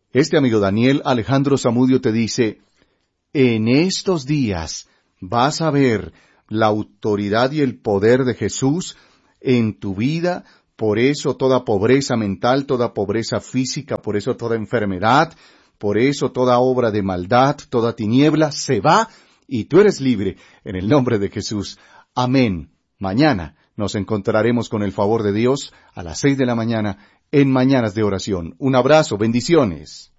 Este amigo Daniel Alejandro Zamudio te dice, en estos días vas a ver la autoridad y el poder de Jesús en tu vida. Por eso toda pobreza mental, toda pobreza física, por eso toda enfermedad, por eso toda obra de maldad, toda tiniebla se va y tú eres libre en el nombre de Jesús. Amén. Mañana nos encontraremos con el favor de Dios a las 6 de la mañana en Mañanas de Oración. Un abrazo, bendiciones.